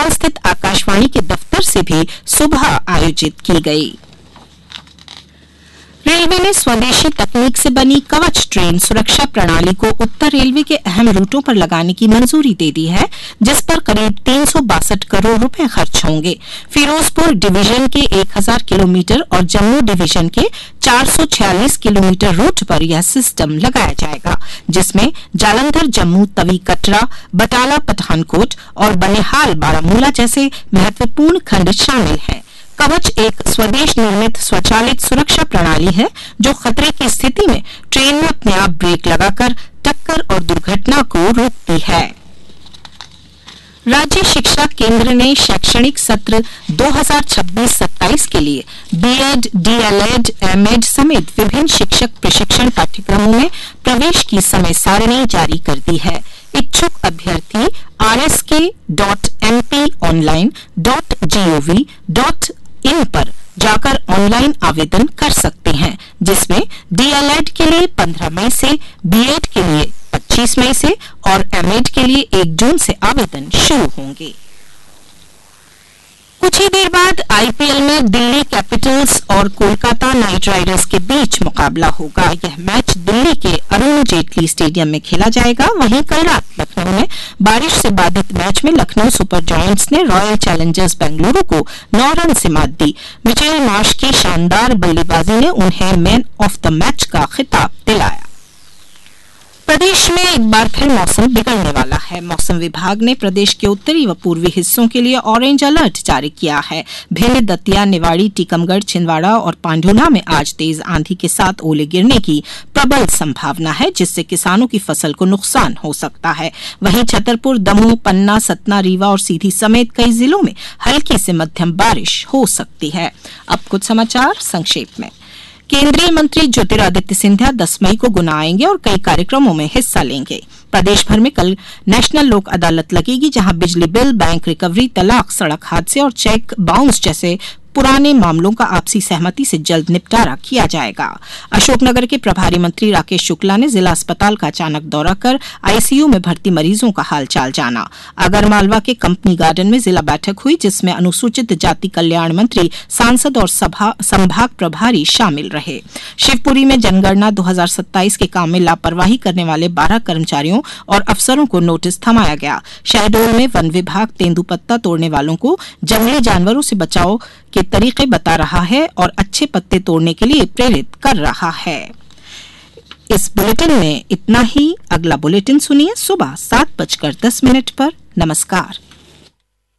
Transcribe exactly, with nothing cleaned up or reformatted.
भोपाल स्थित आकाशवाणी के दफ्तर से भी सुबह आयोजित की गई। रेलवे ने स्वदेशी तकनीक से बनी कवच ट्रेन सुरक्षा प्रणाली को उत्तर रेलवे के अहम रूटों पर लगाने की मंजूरी दे दी है, जिस पर करीब तीन सौ बासठ करोड़ रुपए खर्च होंगे। फिरोजपुर डिवीजन के एक हज़ार किलोमीटर और जम्मू डिवीजन के चार सौ छियालीस किलोमीटर रूट पर यह सिस्टम लगाया जाएगा, जिसमें जालंधर जम्मू तवी कटरा, बटाला पठानकोट और बनिहाल बारामूला जैसे महत्वपूर्ण खंड शामिल हैं। कवच एक स्वदेश निर्मित स्वचालित सुरक्षा प्रणाली है जो खतरे की स्थिति में ट्रेन में अपने आप ब्रेक लगाकर टक्कर और दुर्घटना को रोकती है। राज्य शिक्षा केंद्र ने शैक्षणिक सत्र दो हज़ार छब्बीस सत्ताईस के लिए बीएड, डीएलएड, एमएड समेत विभिन्न शिक्षक प्रशिक्षण पाठ्यक्रमों में प्रवेश की समय सारणी जारी कर दी है। इच्छुक अभ्यर्थी आर एस के dot M P online dot G O V dot in पर जाकर ऑनलाइन आवेदन कर सकते हैं, जिसमें डीएलएड के लिए पंद्रह मई से, बीएड के लिए पच्चीस मई से और एमएड के लिए एक जून से आवेदन शुरू होंगे। कुछ ही देर बाद आईपीएल में दिल्ली कैपिटल्स और कोलकाता नाइट राइडर्स के बीच मुकाबला होगा। यह मैच दिल्ली के अरुण जेटली स्टेडियम में खेला जाएगा। वहीं कल रात लखनऊ में बारिश से बाधित मैच में लखनऊ सुपर जायंट्स ने रॉयल चैलेंजर्स बेंगलुरु को नौ रन से मात दी। मिचेल मार्श की शानदार बल्लेबाजी ने उन्हें मैन ऑफ द मैच का खिताब दिलाया। प्रदेश में एक बार फिर मौसम बिगड़ने वाला है। मौसम विभाग ने प्रदेश के उत्तरी व पूर्वी हिस्सों के लिए ऑरेंज अलर्ट जारी किया है। भिंड, दतिया, निवाड़ी, टीकमगढ़, छिंदवाड़ा और पांढुना में आज तेज आंधी के साथ ओले गिरने की प्रबल संभावना है, जिससे किसानों की फसल को नुकसान हो सकता है। वहीं छतरपुर, दमोह, पन्ना, सतना, रीवा और सीधी समेत कई जिलों में हल्की से मध्यम बारिश हो सकती है। अब कुछ समाचार संक्षेप में। केंद्रीय मंत्री ज्योतिरादित्य सिंधिया दस मई को गुना आएंगे और कई कार्यक्रमों में हिस्सा लेंगे। प्रदेश भर में कल नेशनल लोक अदालत लगेगी, जहां बिजली बिल, बैंक रिकवरी, तलाक, सड़क हादसे और चेक बाउंस जैसे पुराने मामलों का आपसी सहमति से जल्द निपटारा किया जाएगा। अशोकनगर के प्रभारी मंत्री राकेश शुक्ला ने जिला अस्पताल का अचानक दौरा कर आईसीयू में भर्ती मरीजों का हालचाल जाना। आगरमालवा के कंपनी गार्डन में जिला बैठक हुई, जिसमें अनुसूचित जाति कल्याण मंत्री, सांसद और सभा संभाग प्रभारी शामिल रहे। शिवपुरी में जनगणना दो हज़ार सत्ताईस के काम में लापरवाही करने वाले बारह कर्मचारियों और अफसरों को नोटिस थमाया गया। शहडोल में वन विभाग तेंदुपत्ता तोड़ने वालों को जंगली जानवरों से बचाव के तरीके बता रहा है और अच्छे पत्ते तोड़ने के लिए प्रेरित कर रहा है। इस बुलेटिन में इतना ही। अगला बुलेटिन सुनिए सुबह सात बजकर दस मिनट पर। नमस्कार।